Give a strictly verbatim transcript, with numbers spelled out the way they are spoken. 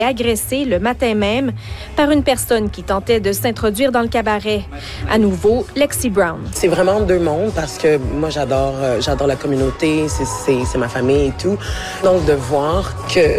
agressé le matin même par une personne qui tentait de s'introduire dans le cabaret. À nouveau, Lexi Brown. C'est vraiment deux mondes parce que moi, j'adore, euh, j'adore la communauté, c'est, c'est, c'est ma famille et tout. Donc, de voir que